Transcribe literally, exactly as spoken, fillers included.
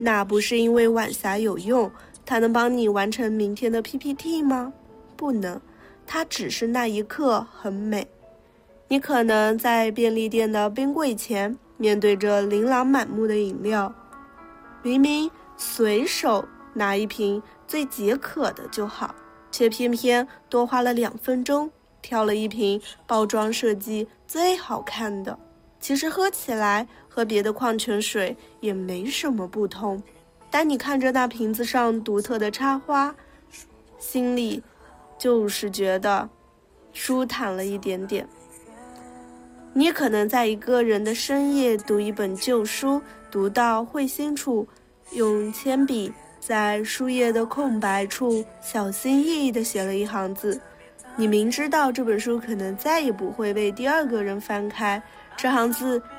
那不是因为晚霞有用，它能帮你完成明天的 P P T 吗？不能，它只是那一刻很美。你可能在便利店的冰柜前，面对着琳琅满目的饮料，明明随手拿一瓶最解渴的就好，却偏偏多花了两分钟挑了一瓶包装设计最好看的。其实喝起来和别的矿泉水也没什么不同，当你看着那瓶子上独特的插花，心里就是觉得舒坦了一点点。你可能在一个人的深夜读一本旧书，读到会心处，用铅笔在书页的空白处小心翼翼地写了一行字。你明知道这本书可能再也不会被第二个人翻开，这行字